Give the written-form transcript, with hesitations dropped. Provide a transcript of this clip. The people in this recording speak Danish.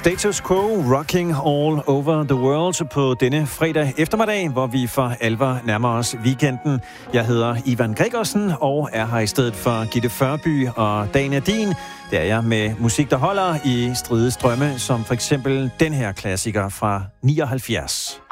Status Quo, Rocking All Over the World på denne fredag eftermiddag, hvor vi for alvor nærmer os weekenden. Jeg hedder Ivan Gregersen og er her i stedet for Gitte Førby og Daniel Din. Det er jeg med musik, der holder i strides drømme, som for eksempel den her klassiker fra 79.